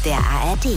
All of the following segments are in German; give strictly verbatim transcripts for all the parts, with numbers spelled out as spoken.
der A R D.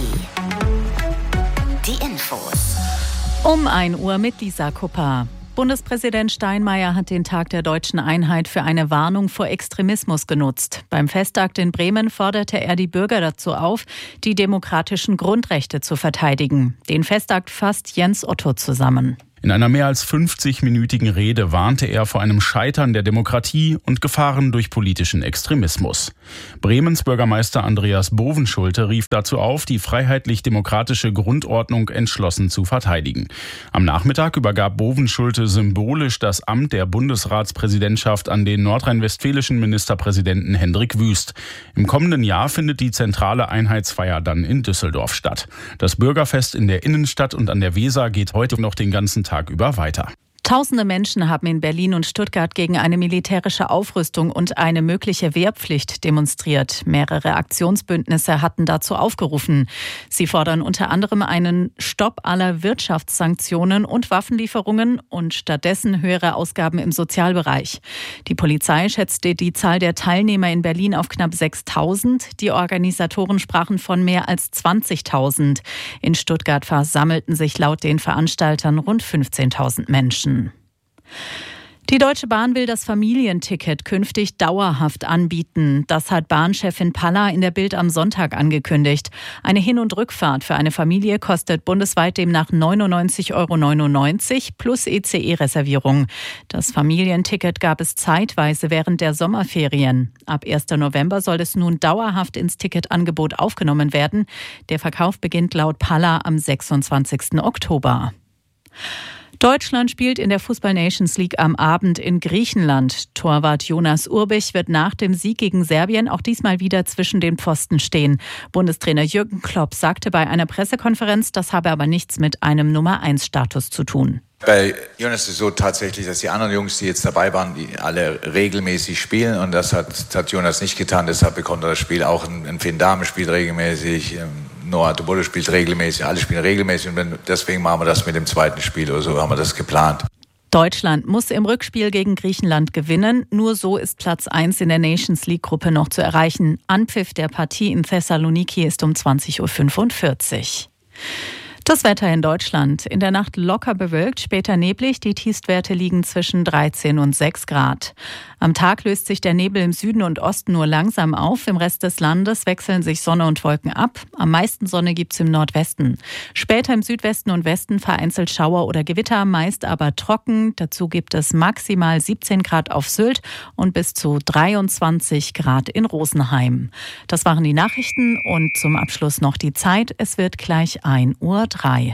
Die Infos. Um ein Uhr mit Lisa Kupper. Bundespräsident Steinmeier hat den Tag der deutschen Einheit für eine Warnung vor Extremismus genutzt. Beim Festakt in Bremen forderte er die Bürger dazu auf, die demokratischen Grundrechte zu verteidigen. Den Festakt fasst Jens Otto zusammen. In einer mehr als fünfzigminütigen Rede warnte er vor einem Scheitern der Demokratie und Gefahren durch politischen Extremismus. Bremens Bürgermeister Andreas Bovenschulte rief dazu auf, die freiheitlich-demokratische Grundordnung entschlossen zu verteidigen. Am Nachmittag übergab Bovenschulte symbolisch das Amt der Bundesratspräsidentschaft an den nordrhein-westfälischen Ministerpräsidenten Hendrik Wüst. Im kommenden Jahr findet die zentrale Einheitsfeier dann in Düsseldorf statt. Das Bürgerfest in der Innenstadt und an der Weser geht heute noch den ganzen Tag über weiter. Tausende Menschen haben in Berlin und Stuttgart gegen eine militärische Aufrüstung und eine mögliche Wehrpflicht demonstriert. Mehrere Aktionsbündnisse hatten dazu aufgerufen. Sie fordern unter anderem einen Stopp aller Wirtschaftssanktionen und Waffenlieferungen und stattdessen höhere Ausgaben im Sozialbereich. Die Polizei schätzte die Zahl der Teilnehmer in Berlin auf knapp sechstausend. Die Organisatoren sprachen von mehr als zwanzigtausend. In Stuttgart versammelten sich laut den Veranstaltern rund fünfzehntausend Menschen. Die Deutsche Bahn will das Familienticket künftig dauerhaft anbieten. Das hat Bahnchefin Palla in der Bild am Sonntag angekündigt. Eine Hin- und Rückfahrt für eine Familie kostet bundesweit demnach neunundneunzig Euro neunundneunzig plus E C E-Reservierung. Das Familienticket gab es zeitweise während der Sommerferien. Ab ersten November soll es nun dauerhaft ins Ticketangebot aufgenommen werden. Der Verkauf beginnt laut Palla am sechsundzwanzigsten Oktober. Deutschland spielt in der Fußball-Nations League am Abend in Griechenland. Torwart Jonas Urbich wird nach dem Sieg gegen Serbien auch diesmal wieder zwischen den Pfosten stehen. Bundestrainer Jürgen Klopp sagte bei einer Pressekonferenz, das habe aber nichts mit einem Nummer eins Status zu tun. Bei Jonas ist es so tatsächlich, dass die anderen Jungs, die jetzt dabei waren, die alle regelmäßig spielen, und das hat, das hat Jonas nicht getan. Deshalb bekommt er das Spiel auch. Ein Finn Dahmen spielt regelmäßig, Noah Tobolo spielt regelmäßig, alle spielen regelmäßig, und deswegen machen wir das mit dem zweiten Spiel oder so haben wir das geplant. Deutschland muss im Rückspiel gegen Griechenland gewinnen. Nur so ist Platz eins in der Nations League-Gruppe noch zu erreichen. Anpfiff der Partie in Thessaloniki ist um zwanzig Uhr fünfundvierzig. Das Wetter in Deutschland. In der Nacht locker bewölkt, später neblig. Die Tiefstwerte liegen zwischen dreizehn und sechs Grad. Am Tag löst sich der Nebel im Süden und Osten nur langsam auf. Im Rest des Landes wechseln sich Sonne und Wolken ab. Am meisten Sonne gibt's im Nordwesten. Später im Südwesten und Westen vereinzelt Schauer oder Gewitter, meist aber trocken. Dazu gibt es maximal siebzehn Grad auf Sylt und bis zu dreiundzwanzig Grad in Rosenheim. Das waren die Nachrichten und zum Abschluss noch die Zeit. Es wird gleich ein Uhr drei.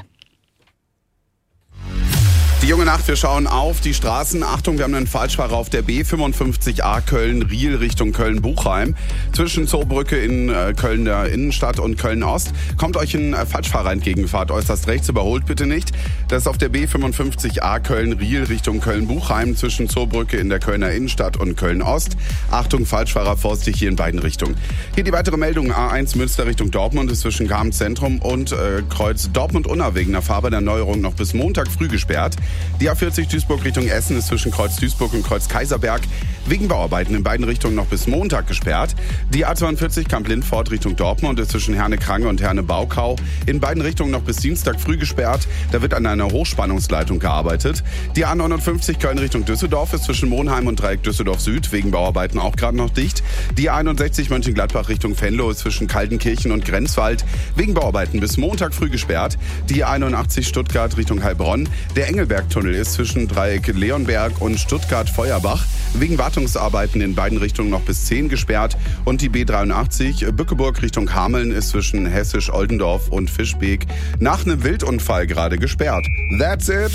Die junge Nacht, wir schauen auf die Straßen. Achtung, wir haben einen Falschfahrer auf der B fünfundfünfzig A Köln-Riel Richtung Köln-Buchheim. Zwischen Zoobrücke in äh, Köln der Innenstadt und Köln-Ost kommt euch ein äh, Falschfahrer entgegen. Fahrt äußerst rechts, überholt bitte nicht. Das ist auf der B fünfundfünfzig A Köln-Riel Richtung Köln-Buchheim zwischen Zoobrücke in der Kölner Innenstadt und Köln-Ost. Achtung, Falschfahrer, vorsichtig hier in beiden Richtungen. Hier die weitere Meldung. A eins Münster Richtung Dortmund ist zwischen Garm-Zentrum und äh, Kreuz Dortmund-Unna wegen der Fahrbahnerneuerung noch bis Montag früh gesperrt. Die A vierzig Duisburg Richtung Essen ist zwischen Kreuz Duisburg und Kreuz Kaiserberg wegen Bauarbeiten in beiden Richtungen noch bis Montag gesperrt. Die A zweiundvierzig Kamp-Lindfort Richtung Dortmund ist zwischen Herne-Krange und Herne-Baukau in beiden Richtungen noch bis Dienstag früh gesperrt. Da wird an einer Hochspannungsleitung gearbeitet. Die A neunundfünfzig Köln Richtung Düsseldorf ist zwischen Monheim und Dreieck Düsseldorf Süd wegen Bauarbeiten auch gerade noch dicht. Die A einundsechzig Mönchengladbach Richtung Venlo ist zwischen Kaltenkirchen und Grenzwald wegen Bauarbeiten bis Montag früh gesperrt. Die A einundachtzig Stuttgart Richtung Heilbronn. Der Engelbergtunnel ist zwischen Dreieck Leonberg und Stuttgart-Feuerbach wegen Wartungsarbeiten in beiden Richtungen noch bis zehn gesperrt. Und die B dreiundachtzig Bückeburg Richtung Hameln ist zwischen Hessisch-Oldendorf und Fischbeek nach einem Wildunfall gerade gesperrt. That's it.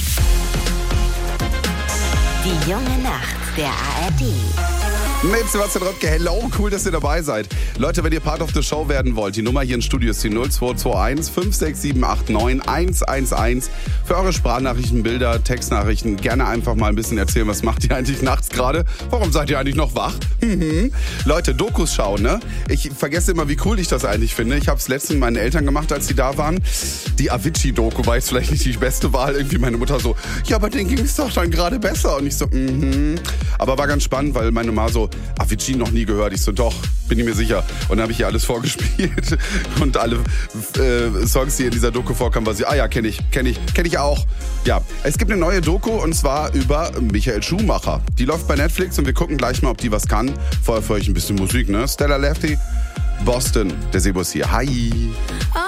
Die junge Nacht der A R D. Mit Sebastian Röttke, hello, cool, dass ihr dabei seid. Leute, wenn ihr Part of the Show werden wollt, die Nummer hier im Studio ist die null zwei zwei eins fünf sechs sieben acht neun eins eins eins. Für eure Sprachnachrichten, Bilder, Textnachrichten gerne einfach mal ein bisschen erzählen, was macht ihr eigentlich nachts gerade? Warum seid ihr eigentlich noch wach? Mhm. Leute, Dokus schauen, ne? Ich vergesse immer, wie cool ich das eigentlich finde. Ich habe es letztens mit meinen Eltern gemacht, als sie da waren. Die Avicii-Doku war jetzt vielleicht nicht die beste Wahl. Irgendwie meine Mutter so, ja, aber denen ging es doch dann gerade besser. Und ich so, mhm. Aber war ganz spannend, weil meine Mama so, so, Avicii noch nie gehört. Ich so, doch, bin ich mir sicher. Und dann habe ich ihr alles vorgespielt und alle äh, Songs, die in dieser Doku vorkamen, war sie, ah ja, kenne ich, kenne ich, kenne ich auch. Ja, es gibt eine neue Doku und zwar über Michael Schumacher. Die läuft bei Netflix und wir gucken gleich mal, ob die was kann. Vorher für euch ein bisschen Musik, ne? Stella Lefty, Boston, der Sebus hier. Hi!